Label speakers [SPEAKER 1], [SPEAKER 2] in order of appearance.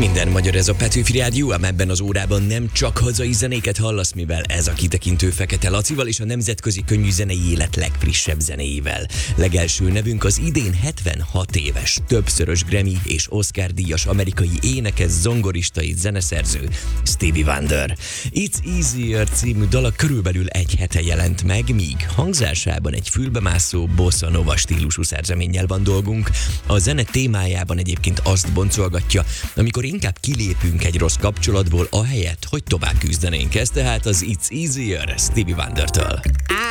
[SPEAKER 1] Minden magyar, ez a Petőfi Rádió, ám ebben az órában nem csak hazai zenéket hallasz, mivel ez a kitekintő Fekete Lacival és a nemzetközi könnyűzenei élet legfrissebb zenéivel. Legelső nevünk az idén 76 éves, többszörös Grammy és Oscar-díjas amerikai énekes, zongorista és zeneszerző Stevie Wonder. It's Easier című dala körülbelül egy hete jelent meg, míg hangzásában egy fülbemászó bossa nova stílusú szerzeménnyel van dolgunk. A zene témájában egyébként azt boncolgatja, amikor inkább kilépünk egy rossz kapcsolatból, ahelyett, hogy tovább küzdenénk. Ez tehát az It's Easier Stevie Wonder-től.